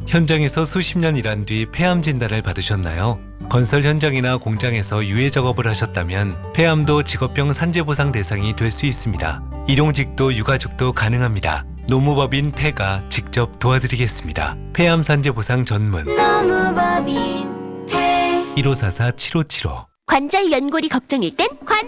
현장에서 수십 년 일한 뒤 폐암 진단을 받으셨나요? 건설 현장이나 공장에서 유해 작업을 하셨다면 폐암도 직업병 산재보상 대상이 될 수 있습니다. 일용직도 유가족도 가능합니다. 노무법인 폐가 직접 도와드리겠습니다. 폐암 산재보상 전문 노무법인 폐 1544-7575 관절 연골이 걱정일 땐